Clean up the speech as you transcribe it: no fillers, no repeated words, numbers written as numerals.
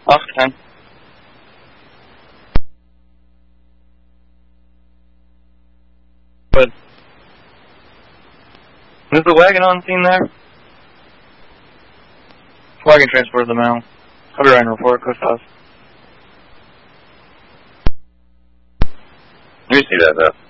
Officer 10. Good. Is the wagon on scene there? Wagon transport the mail. I'll be right in report, Cliff House. You see that, though.